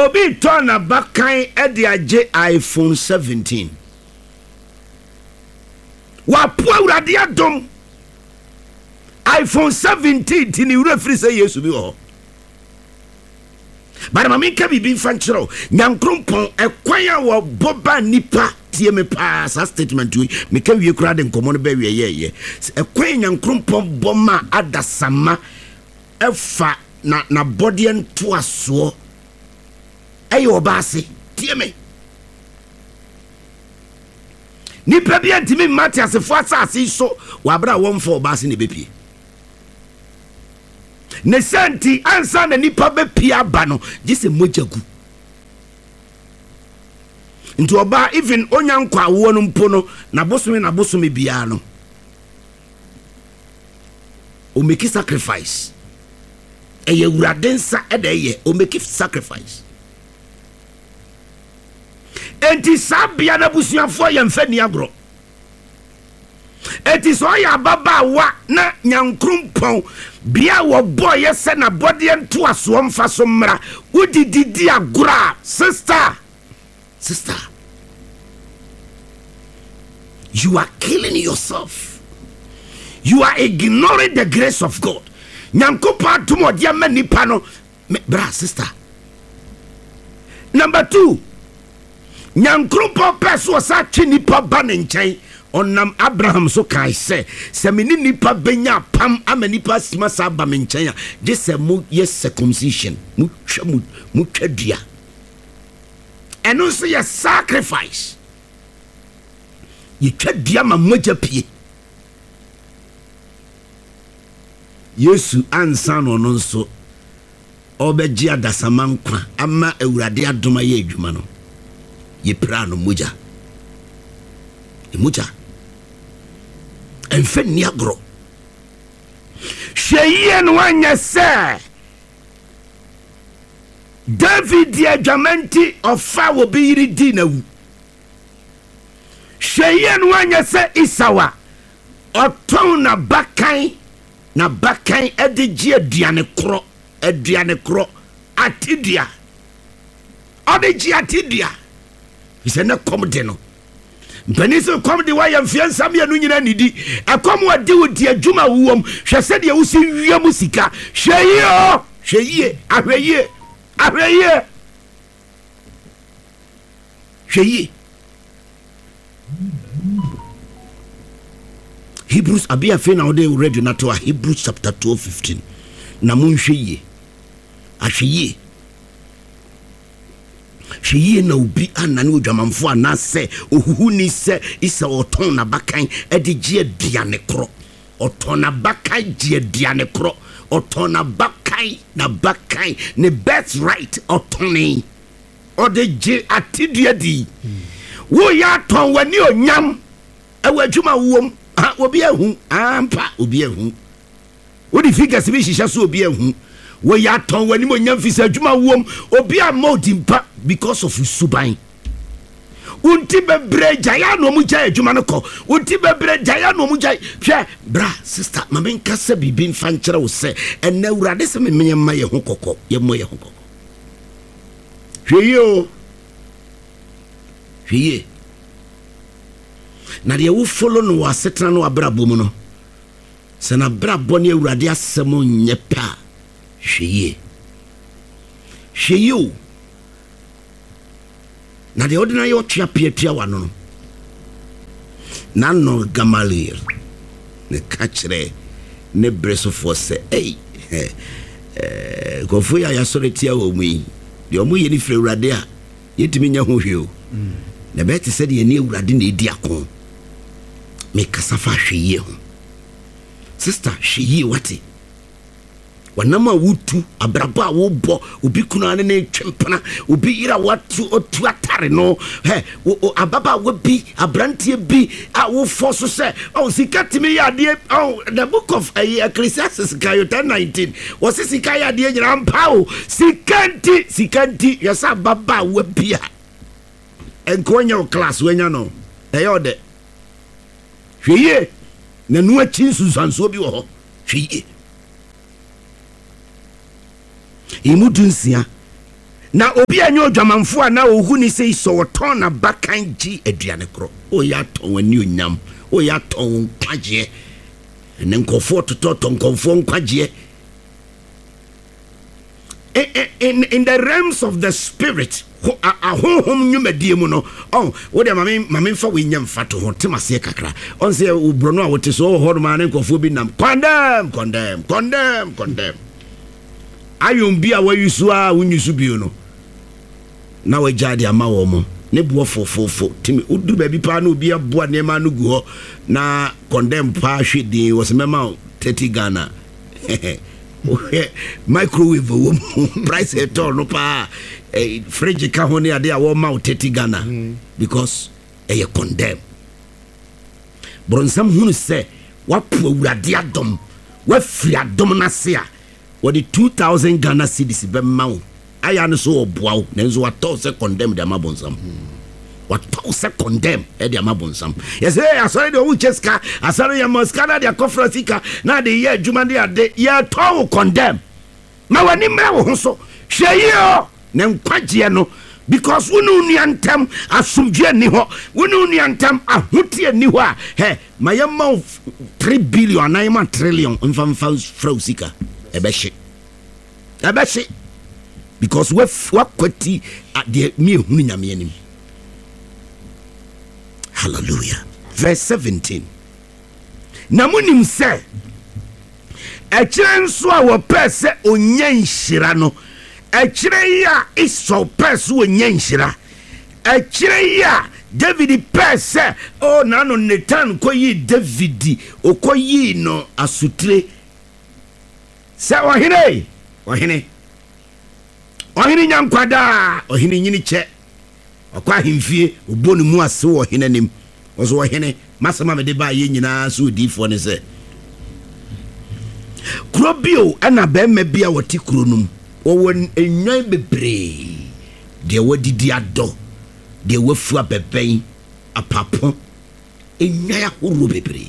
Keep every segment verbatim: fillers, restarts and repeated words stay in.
obi turn abakan e de agye iPhone seventeen. Wa po awurade adom iPhone seventeen ti ni wura firi sɛ Yesu bi wɔ. But mama nka bibi mfankyerɛ nyankrompɔn ɛkwan a wɔ boba nipa tie me pa sa statement we me ka wie kura de nkomo no ba wie ye ye ɛkwan nyankrompɔn bɔma adasama ɛfa na na body ento aso ɛyɛ ɔbaase tie me nipa bi antimi mate asefo asase so wabra wɔmfo ɔbaase ne bepie ne santi ansa na nipa bepie aba no gise mojagu nti oba even onyankwa awo no mpo no na bosome na bosome bia no o make sacrifice eye wuradensa edeye o make sacrifice enti sabia na busuafo yemfa ni agro enti so ya baba wa na nyankrumpon bia wo boy yese na body ento aso mfa so mra udididi agora sister sister you are killing yourself. You are ignoring the grace of God. Nyankopa tumo dia mani pano bra sister. Number two, nyankropa peso sa chinipa banenchen onam Abraham so kai se se meni nipa benya pam amanipa sima sa ba menchen je se mu yes circumcision mu twa mu mu twadua eno so ye sacrifice ye twadua ma moja pie Yesu ansa no no nso obeji adasama nkwa ama awurade adoma ye adwuma no ye pra no moja e moja enfe ni agro hweye no anya se David the adwamenti ofa wo bi yiri di na wu hweye no anya se Isawa oton na bakan na bakan edigi aduane kro aduane kro atidia odigi atidia ise na komde no mpaniso komde wa ya mfiansa me anu nyina nidi akom wa de wodi adwuma wuom hwese de wusi wiam sika hweye o hweye ahweye ahweye hweye Hebrews abia fe na ode ready na to Hebrews chapter twelve fifteen na munhweye ahweye hweye na obi anane odwamamfo ana se ohuhu ni se isa oton na bakan edigi aduane kro oton na bakan di aduane kro oton na bakan na bakan ne best right otoni odegi atidua di wo ya ton wani onyam awadwuma wom ah obi ehu ampa obi ehu odi figures bi hihya so obi ehu wo ya ton wani mo nyam fisa adwuma wom obi amodi mpa because of suban unti bebre jaya no mu jaya adwuma no ko unti bebre jaya no mu jaya hwe bra sister mama nka se bibi mfa nkyere wo se ena urade se me menyema ye ho kokko ye mo ye ho kokko hwe yo hwe na de wo follow no wasetra no abrabo mu no se na brabo ne urade asemo nyepa hweye hweye na de ordinary otwa piatua wano no na no Gamaliel ne kachre ne bresofo se ei eh gofo ya yasoretia wo mu yi de omo ye ni fre urade a yetimi nya ho hwe o na beti se de ne urade na edi akon me kasafa hweye ho sister hweye wate wanama wutu abraba wo bo obi kuna ne ne twempana obi ira watu otu atare no he ababa wo bi abrantie bi a wo force se o sikatimi ya de o the book of Ecclesiastes ten nineteen wo sika ya de nyira mpa o sikanti sikanti yesa baba wo bia enkonya class wenya no eyo de hweye na nu achi susanso bi wo ho hweye imudunsia na obi anyo odwamanfo a na ohu ni sei so woton na bakan gi aduane kro o ya ton wani onyam o ya ton kwaje ne nkofo tototo nkofo nkwaje. In, in the realms of the spirit, ahonhom nyumadie mu no, oh, wo de mame mame fa we nyam fato ho temase kakra. On say ubrono a wote so ho ma ne nkofo bi nam. Condemn, condemn, condemn, condemn. Ayum bi a wayusu a wunyusu bi no. Na we jade ama wo mo. Ne bo fofofo. Timi udu ba bi pa na obi aboa ne ma no gu ho na condemn pa hwede was mema thirty Ghana. Microwave wo price at all no pa eh, fridge ka ho ne ade a wo ma thirty Ghana mm. because e condemn bronsam hunu se wapo awurade adom wa firi adom na se a wo the two thousand Ghana cedis be ma wo aya no so oboa wo nenzo wa to se condemn de ma bonsam mm. what to condemn e de amabonsam yes eh asori de ucheska asori ya moskana de conference na de ye adwuma de ade ye to condemn ma wani mra wo so hweye o ne nkwaje no because wonu nuantem asumdwe ni ho wonu nuantem ahotie ni ho a he ma ye ma three billion na ma trillion mfam frausika e be hye e be hye because we wakwati de me hunu nyame anim. Hallelujah. Verse seventeen. Namunim se echire nso a wo pese onye nhira no echire ya iso pese onye nhira echire ya David pese o nano Nathan koyi David okoyi no asutre se ohine ohine ohine nyankwada ohine nyini che okwa himfie obonu mu ase wo hene nim ozo wo hene masama me de ba ye nyina so odifo ne se krobio ana ba ma bia woti kronum wo enwan bebre de wadidi ado de wafu abeben apapo enwan ahoro bebre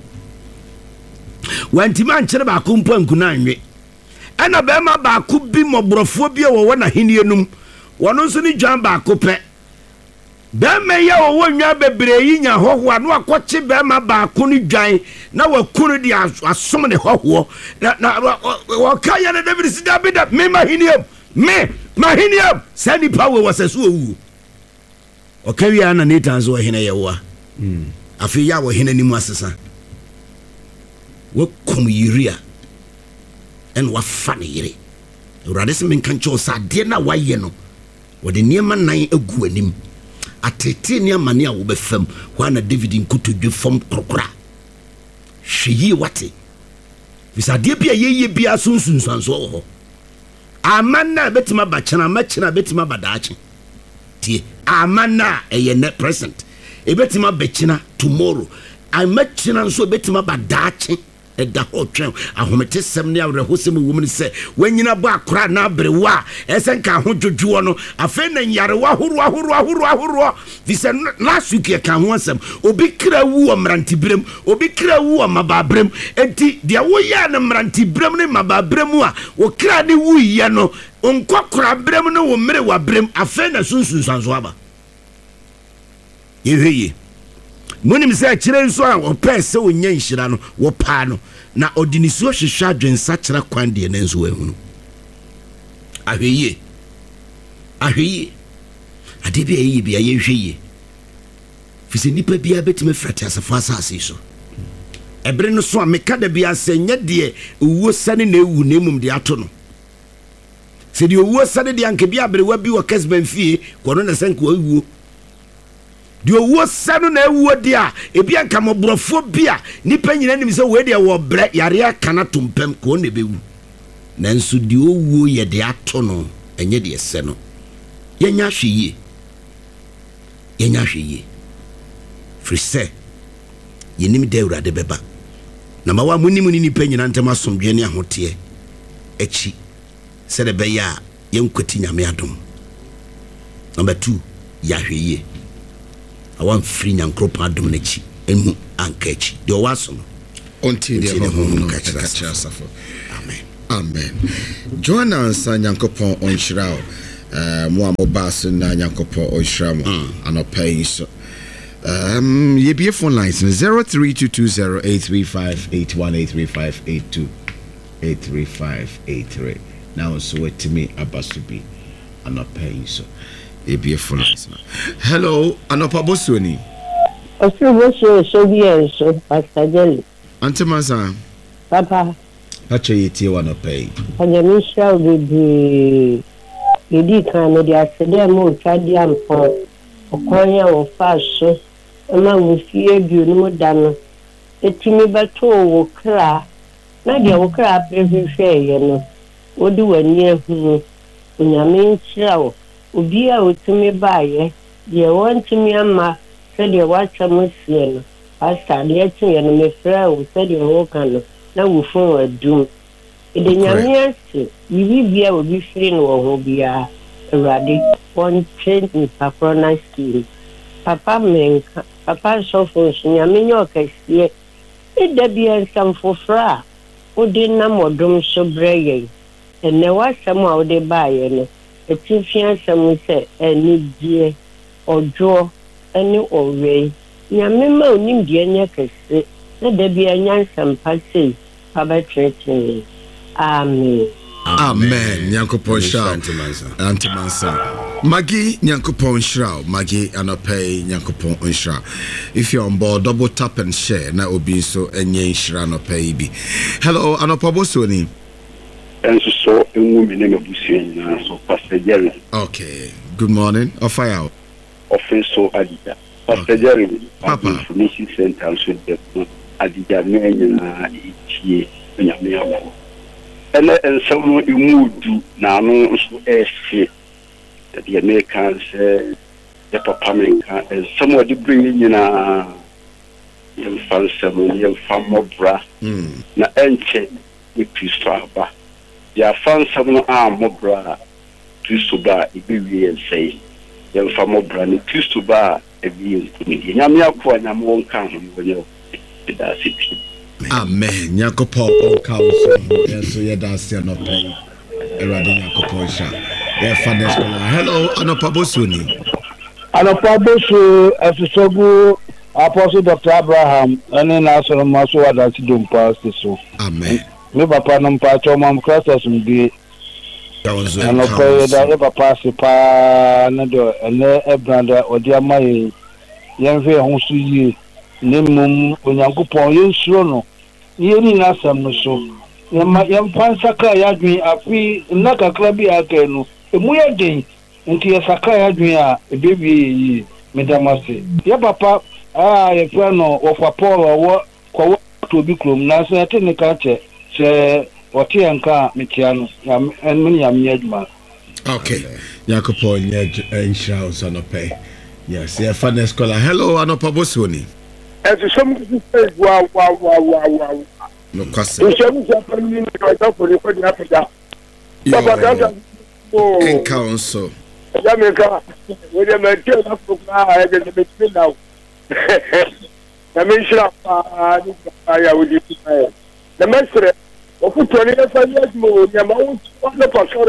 wantima nkyere ba ko mpo ankuna anwe ana ba ma ba ko bi mobrofo bi wo na henie num wono nso ni dwan ba ko pe bema ya wo nwa bebre yi nya hoho no akwache bema ba ko ni dwan na wakunu di asom ne hoho na na wakaya na David sida bida me mahiniam me mahiniam sani power wasasu owu okawi ana Nathan zo hene yewa mm afi ya wo hene ni mu asesa wo kom yiria en wa fane yire urade se men kancho sa de na waye no wo de niema nan agu anim atete ne amane a wo befam ho na David nkotodwe fom krokra hweyi wate bisade bia yeye bia sunsunsanso ho amana betima ba chena ma chena betima ba daache tie amana eye ne present e betima ba chena tomorrow amachena nso betima ba daache eda ho twen ahomete sem ne awre hosem wom ne se wanyina bo akora na abrewa esenka ho dwodwo no afa na nyarewa horo horo horo horo dise last week e kan ho asem obi kra wu o mrantibrem obi kra wu o mababrem enti de wo ya na mrantibrem ne mababrem a wo kra ne wu ye no onkokora brem ne wo mere wa brem afa na sunsun sanso aba yeheye monim se akire nso a opese onya nhira no wo pa no na odinisuo hwehwa adwensa kira kwan de na nso ehunu ahweye ahweye ade bia yi bia ye hweye fisi nipa bia betime frate asafo asase so ebre no so a meka da bia senya de owuo sane na ewu na emum de ato no se de owuo sane de anke bia abrewa bi wo kasban fie kono na senko owuo di owo sanu na ewo dia ebi anka mobrofo bia nipa nyina nim se we dia wo bre yare aka na tompem ko ne bewu nanso di owo ye de ato no enye de ese no yenya hweye yenya hweye frise yenim de urade beba na ma wa munim ni nipa nyina ntama somdwe ne ahote echi se de be ya yenkwati nyame adom. Number two, ya hweye awan free nyankropa adom na chi emu ankachi de waso no onti de ho kachira safo. Amen. Amen. Joanna ansa nyankopon onhyira o uh, mo amobas na nyakopo oshram anopai so um ye be phone lines zero three two two zero eight three five eight one eight three five eight two eight three five eight three now so it me abasubi anopai so ye be phone lines hello anopa bosoni osu boso so bi so Pastor Jelly Antemasa papa acha yeti wanopai anya mi sha obi Yedi kan no dia sede mo twadi ampo okonya wo faso na wo fie bi no da no etimi beto wo kra na dia wo kra prehwehwe ye no odi wani ehunu onyame nkyira wo obi a otimi baaye dia wontimi ama sede wacha mo sie no pastor dia tie no me fra wo sede wo kan no na wo fon adum ede nyame ase bibia obi firi no ho bia Radi one train in Paprona scheme. Papa menka, papa so for nyame nyoka sie. E da bia nsam fofra. Odi na modom so breye. Ene wasam a odi baaye no. Etifia sam se eni die ojo eni owe. Nyame ma onim die nya kese. Na da bia nyansam pase. Papa treating. Amen. Amen. Nyankopon shra Antimansa. Magi Nyankopon shra Magi anope Nyankopon shra. If you're on board, double tap and share. Na obi so enye shra anope bi. Hello, anopa bosoni. Enso so emu mi ne mebusi na so Pastor Jerry. Okay. Good morning. Off out. Offenso Adija. Pastor Jerry. Papa. Information center so de Adija me na ichie nyame abo. Ele ensawno imudu na no so ese the Americans eh the papa menka ensamo de bring nyina yem fansamo yem famobra na enche ni Kristo aba ya fansamo a mobra Kristo ba ibewie ensei yem famobra ni Kristo ba ewie nkuni nyame akwa nyame wonka ho wonye da siti. Amen. Nyakopo o council so ye dance no pay. Erade Nyakopo sha. Ye fathers scholar. Hello, anopa bosoni. Anopa bosu afisogu Apostle Doctor Abraham ene na so ma so wada ti dum pastor so. Amen. Me papa no pa cho mam Christus mbi. Anopa da e papa se pa na do ene ebranda odi amaye. Yenfe ho so yi. Nemum onyankopon yensuro no yeni nasam no so yema yempansa yadwen afi nakakra bi akenu emu yeden nti yesaka yadwen a ebebi yi medamase ya papa ah ye fra no wofa Paul wo kwa to bi krom na so ate ne ka che se wote enka metia no en me yam yaduma. Okay. Yakopon ye ensha usanope. Yes, ye fathers scholar. Hello, anopa bosoni. As some say, wow, wow, wow, wow, wow. No question. The same Japanese for the Africa. Oh, in council. Jamaica, with a material of I get a bit now. The mention of I would use the master of twenty-five years more. Yamau, one of us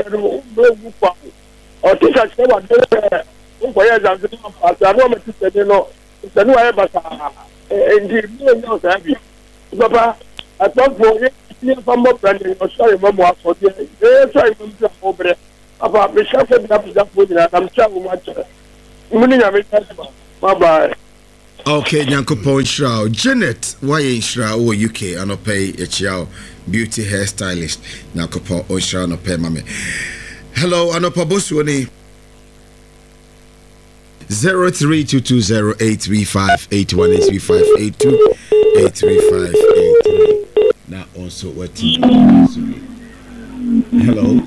or teach us what they were. I want to say, you know, it's a new ever. And the millions happy. Papa, I thought for you from more branding or sorry, Mamma, for the yes, I remember over about the chef and that food, and I'm so much. Bye bye. Okay, Nyankopon shra. Janet, why in shra o U K anope echiao beauty hairstylist. Nyankopon o shra anope mame. Hello, anopa bosoni. Zero three two two zero eight three five eight one eight three five eight two eight three five eight three. Now also what? Hello.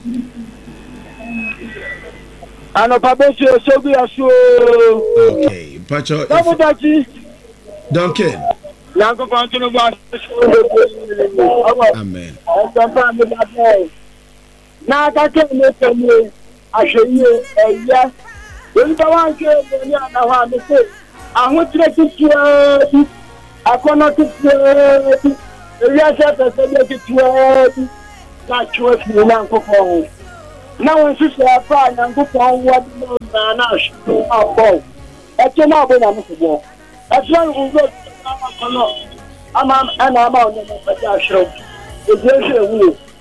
Ano pabesi osobi aso. Okay, Pacho. Double Dutchy. Duncan. Yanko Pantino Bas. Amen. Na kake ne temi aheye eya. When the one came, you know how to say, I want to let you I cannot to the yes, I said, let it to that choice in Uncle. na wọn sisi afa nyankopɔn wɔ de no na na ahwɛ abɔ ɛkyɛ na abɔ na mo bɔ ɛkyɛ no ngo ama ama ana ama ɔno mo pɛtɛ ahwɛ o ebi ehwɛ ewu